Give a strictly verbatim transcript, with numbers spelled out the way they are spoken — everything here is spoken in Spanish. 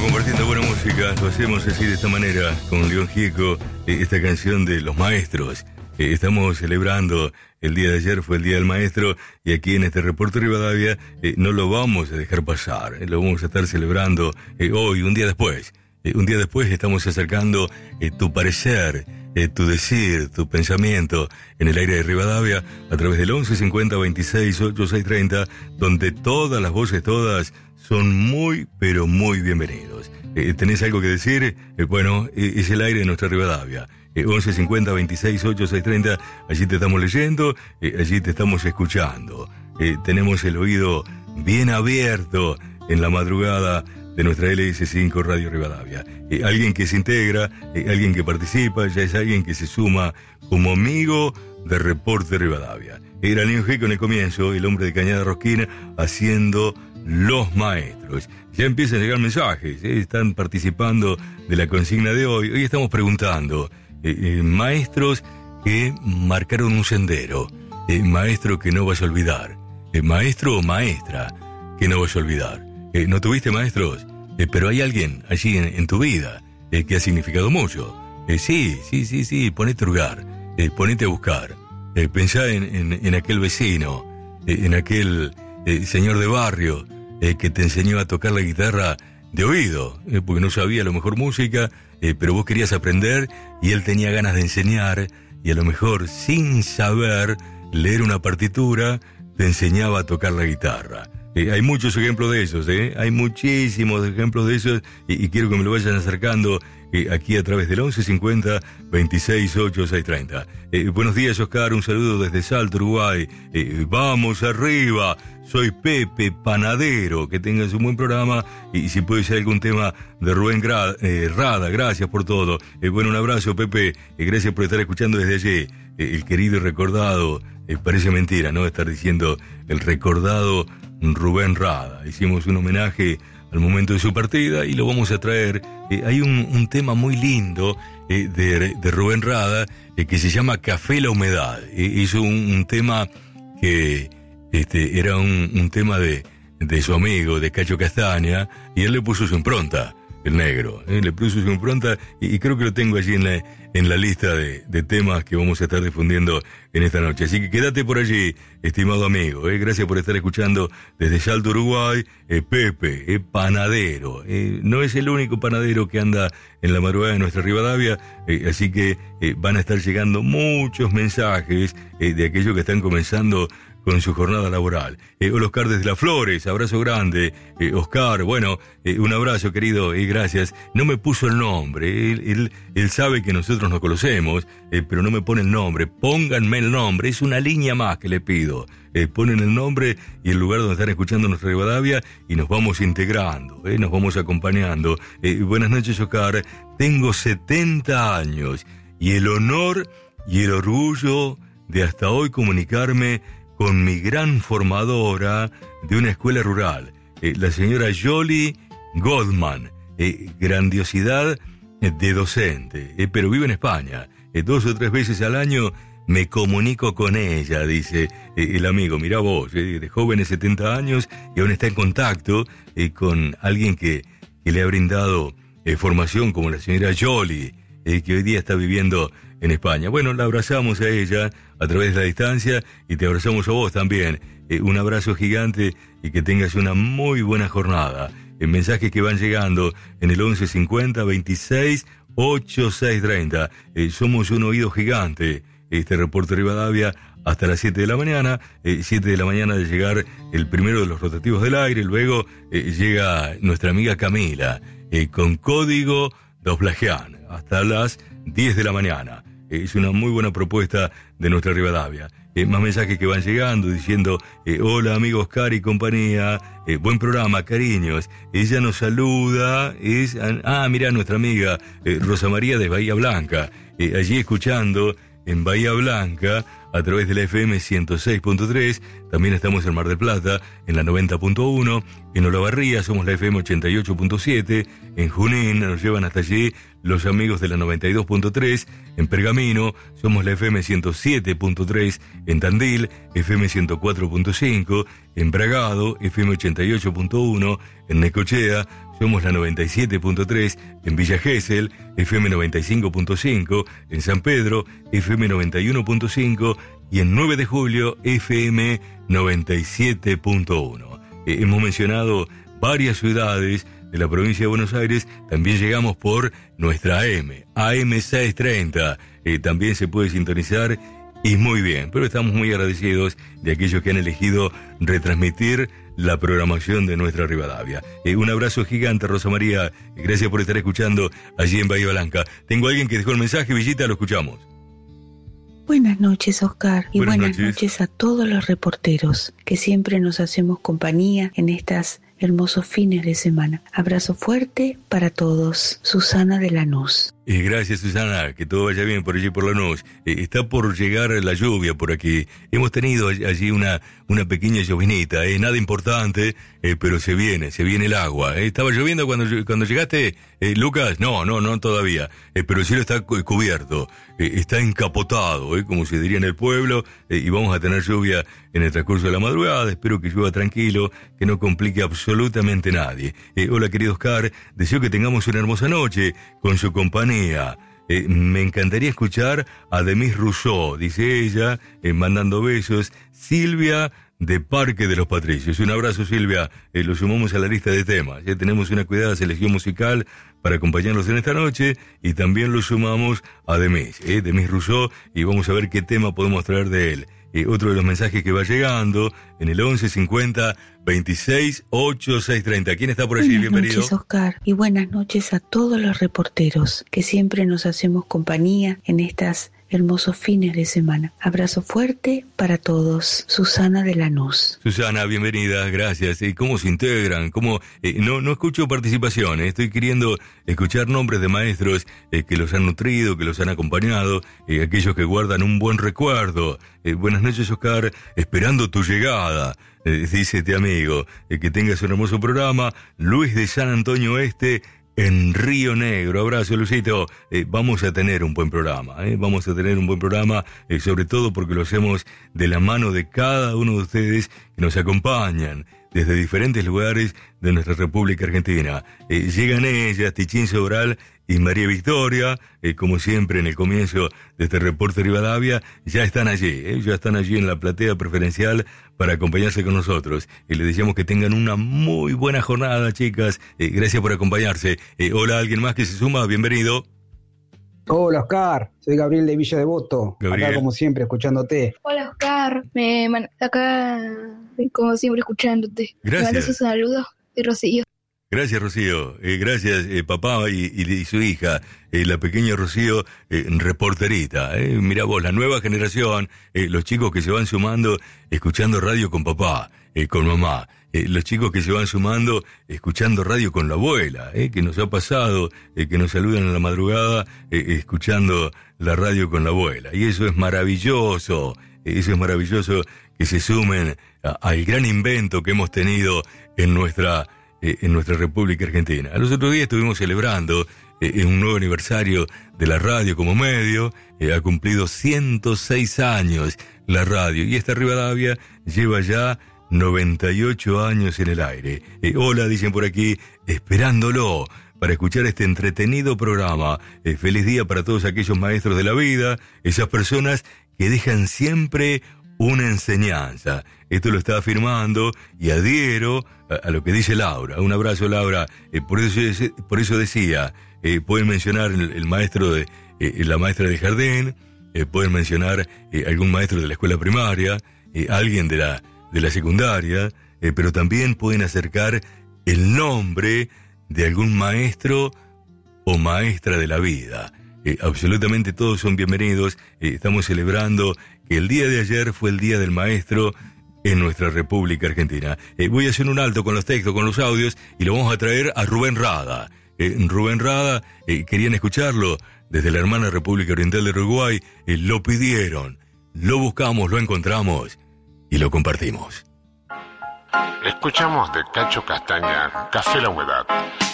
compartiendo buena música, lo hacemos así de esta manera, con León Gieco, eh, esta canción de Los Maestros. Eh, estamos celebrando, el día de ayer fue el Día del Maestro, y aquí en este Reporte Rivadavia eh, no lo vamos a dejar pasar, eh, lo vamos a estar celebrando eh, hoy, un día después. Eh, un día después estamos acercando eh, tu parecer, eh, tu decir, tu pensamiento en el aire de Rivadavia a través del once cincuenta veintiséis ochenta y seis treinta, donde todas las voces, todas, son muy, pero muy bienvenidos. Eh, ¿Tenés algo que decir? Eh, bueno, eh, es el aire de nuestra Rivadavia. Eh, once cincuenta veintiséis ochenta y seis treinta, allí te estamos leyendo, eh, allí te estamos escuchando. Eh, tenemos el oído bien abierto en la madrugada de nuestra L S cinco Radio Rivadavia. Eh, alguien que se integra, eh, alguien que participa, ya es alguien que se suma como amigo de Reporte Rivadavia. Era León Gieco en el comienzo, el hombre de Cañada Rosquina, haciendo Los Maestros. Ya empiezan a llegar mensajes, eh, están participando de la consigna de hoy. Hoy estamos preguntando, eh, eh, maestros que marcaron un sendero, eh, maestro que no vas a olvidar, eh, maestro o maestra que no vas a olvidar. Eh, ¿No tuviste maestros? Eh, pero hay alguien allí en, en tu vida eh, que ha significado mucho. Eh, sí, sí, sí, sí, ponete a hurgar, eh, ponete a buscar. Eh, pensá en, en, en aquel vecino, eh, en aquel eh, señor de barrio eh, que te enseñó a tocar la guitarra de oído, eh, porque no sabía a lo mejor música, eh, pero vos querías aprender y él tenía ganas de enseñar, y a lo mejor sin saber leer una partitura te enseñaba a tocar la guitarra. Eh, hay muchos ejemplos de esos, ¿eh? Hay muchísimos ejemplos de esos, y, y quiero que me lo vayan acercando eh, aquí a través del once cincuenta veintiséis ochenta y seis treinta. Eh, buenos días, Oscar, un saludo desde Salto, Uruguay. Eh, vamos arriba, soy Pepe Panadero, que tengas un buen programa, y si puede ser algún tema de Rubén Gra- eh, Rada, gracias por todo. Eh, bueno, un abrazo, Pepe, eh, gracias por estar escuchando desde allí. Eh, el querido y recordado, eh, parece mentira, ¿no?, estar diciendo el recordado Rubén Rada. Hicimos un homenaje al momento de su partida y lo vamos a traer. Eh, hay un, un tema muy lindo eh, de, de Rubén Rada eh, que se llama Café la Humedad. Eh, hizo un, un tema que este, era un, un tema de, de su amigo, de Cacho Castaña, y él le puso su impronta, el negro. Eh, le puso su impronta y, y creo que lo tengo allí en la, en la lista de, de temas que vamos a estar difundiendo en esta noche. Así que quédate por allí, estimado amigo. Eh. Gracias por estar escuchando desde Salto, Uruguay. Eh, Pepe, eh, panadero. Eh, no es el único panadero que anda en la madrugada de nuestra Rivadavia, eh, así que eh, van a estar llegando muchos mensajes eh, de aquellos que están comenzando con su jornada laboral. Eh, hola, Oscar desde Las Flores, abrazo grande. Eh, Oscar, bueno, eh, un abrazo, querido, y eh, gracias. No me puso el nombre, él, él, él sabe que nosotros nos conocemos, eh, pero no me pone el nombre. Pónganme el nombre, es una línea más que le pido. Eh, ponen el nombre y el lugar donde están escuchando nuestra Rivadavia, y nos vamos integrando, eh, nos vamos acompañando. Eh, buenas noches, Oscar. Tengo setenta años y el honor y el orgullo de hasta hoy comunicarme con mi gran formadora de una escuela rural, eh, la señora Jolie Goldman, eh, grandiosidad eh, de docente, eh, pero vive en España. Eh, dos o tres veces al año me comunico con ella, dice eh, el amigo. Mirá vos, eh, de jóvenes setenta años, y aún está en contacto eh, con alguien que, que le ha brindado eh, formación, como la señora Jolie, eh, que hoy día está viviendo en España. Bueno, la abrazamos a ella a través de la distancia, y te abrazamos a vos también. Eh, un abrazo gigante, y que tengas una muy buena jornada. Eh, mensajes que van llegando en el once cincuenta veintiséis ochenta y seis treinta. Eh, somos un oído gigante. Este Reporte Rivadavia hasta las siete de la mañana. Eh, siete de la mañana de llegar el primero de los rotativos del aire. Luego eh, llega nuestra amiga Camila eh, con código Doblajean hasta las diez de la mañana. Es una muy buena propuesta de nuestra Rivadavia. Eh, más mensajes que van llegando diciendo, eh, hola amigos Oscar y compañía, eh, buen programa, cariños. Ella nos saluda, es, ah, mira, nuestra amiga eh, Rosa María de Bahía Blanca, eh, allí escuchando en Bahía Blanca a través de la F M ciento seis punto tres. También estamos en Mar del Plata en la noventa punto uno. En Olavarría somos la F M ochenta y ocho punto siete. En Junín nos llevan hasta allí los amigos de la noventa y dos punto tres. En Pergamino somos la F M ciento siete punto tres. En Tandil, F M ciento cuatro punto cinco. En Bragado, F M ochenta y ocho punto uno. En Necochea somos la noventa y siete punto tres en Villa Gesell, F M noventa y cinco punto cinco en San Pedro, F M noventa y uno punto cinco y en nueve de julio, F M noventa y siete punto uno. Eh, hemos mencionado varias ciudades de la provincia de Buenos Aires, también llegamos por nuestra A M, A M seiscientos treinta, eh, también se puede sintonizar y muy bien, pero estamos muy agradecidos de aquellos que han elegido retransmitir la programación de nuestra Rivadavia. Eh, un abrazo gigante, Rosa María, gracias por estar escuchando allí en Bahía Blanca. Tengo a alguien que dejó el mensaje, Villita, lo escuchamos. Buenas noches, Oscar, y buenas, buenas noches. noches a todos los reporteros que siempre nos hacemos compañía en estas hermosos fines de semana. Abrazo fuerte para todos. Susana de Lanús. Eh, gracias, Susana, que todo vaya bien por allí por Lanús. Eh, está por llegar la lluvia por aquí. Hemos tenido allí una, una pequeña llovinita, eh, nada importante, eh, pero se viene, se viene el agua. Eh. ¿Estaba lloviendo cuando, cuando llegaste, eh, Lucas? No, no, no todavía, eh, pero el cielo está cu- cubierto, eh, está encapotado, eh, como se diría en el pueblo, eh, y vamos a tener lluvia en el transcurso de la madrugada. Espero que llueva tranquilo, que no complique absolutamente nadie. Eh, hola, querido Oscar, deseo que tengamos una hermosa noche con su compañía. Eh, me encantaría escuchar a Demis Rousseau, dice ella, eh, mandando besos. Silvia de Parque de los Patricios. Un abrazo, Silvia. Eh, lo sumamos a la lista de temas. Ya tenemos una cuidada selección musical para acompañarlos en esta noche y también lo sumamos a Demis, eh, Demis Rousseau, y vamos a ver qué tema podemos traer de él. Eh, otro de los mensajes que va llegando en el once cincuenta veintiséis ochenta y seis treinta. ¿Quién está por allí? Buenas Bienvenido. noches, Oscar, y buenas noches a todos los reporteros que siempre nos hacemos compañía en estas hermosos fines de semana. Abrazo fuerte para todos. Susana de Lanús. Susana, bienvenida, gracias. ¿Y cómo se integran? ¿Cómo? Eh, no, no escucho participación, eh. Estoy queriendo escuchar nombres de maestros eh, que los han nutrido, que los han acompañado, eh, aquellos que guardan un buen recuerdo. Eh, buenas noches, Oscar, esperando tu llegada. Eh, dice este amigo, eh, que tengas un hermoso programa. Luis de San Antonio Este, en Río Negro. Abrazo, Lucito. Eh, vamos a tener un buen programa, eh. vamos a tener un buen programa, eh, sobre todo porque lo hacemos de la mano de cada uno de ustedes que nos acompañan desde diferentes lugares de nuestra República Argentina. Eh, llegan ellas, Tichín Sobral y María Victoria, eh, como siempre en el comienzo de este reporte Rivadavia, ya están allí, eh, ya están allí en la platea preferencial para acompañarse con nosotros. Y les deseamos que tengan una muy buena jornada, chicas. Eh, gracias por acompañarse. Eh, hola, ¿alguien más que se suma? Bienvenido. Hola, Oscar, soy Gabriel de Villa Devoto, Gabriel. acá como siempre escuchándote. Hola, Oscar, me man- acá como siempre escuchándote. Gracias. Me mandas un saludo de Rocío. Gracias, Rocío. Eh, gracias, eh, papá y, y, y su hija, eh, la pequeña Rocío, eh, reporterita. Eh. Mira vos, la nueva generación, eh, los chicos que se van sumando, escuchando radio con papá, eh, con mamá. Eh, los chicos que se van sumando, escuchando radio con la abuela, eh, que nos ha pasado, eh, que nos saludan en la madrugada, eh, escuchando la radio con la abuela. Y eso es maravilloso, eh, eso es maravilloso que se sumen a, al gran invento que hemos tenido en nuestra eh, en nuestra República Argentina. Los otros días estuvimos celebrando eh, un nuevo aniversario de la radio como medio. Eh, ha cumplido ciento seis años la radio y esta Rivadavia lleva ya noventa y ocho años en el aire. Eh, hola, dicen por aquí, esperándolo para escuchar este entretenido programa. Eh, feliz día para todos aquellos maestros de la vida, esas personas que dejan siempre una enseñanza. Esto lo está afirmando y adhiero a, a lo que dice Laura. Un abrazo, Laura. Eh, por eso por eso decía, eh, pueden mencionar el, el maestro de eh, la maestra de jardín, eh, pueden mencionar eh, algún maestro de la escuela primaria, eh, alguien de la de la secundaria, eh, pero también pueden acercar el nombre de algún maestro o maestra de la vida. Eh, absolutamente todos son bienvenidos. Eh, estamos celebrando que el día de ayer fue el Día del Maestro en nuestra República Argentina. Eh, voy a hacer un alto con los textos, con los audios, y lo vamos a traer a Rubén Rada. Eh, Rubén Rada, eh, querían escucharlo desde la hermana República Oriental de Uruguay, eh, lo pidieron, lo buscamos, lo encontramos y lo compartimos. Escuchamos de Cacho Castaña, Café La Humedad.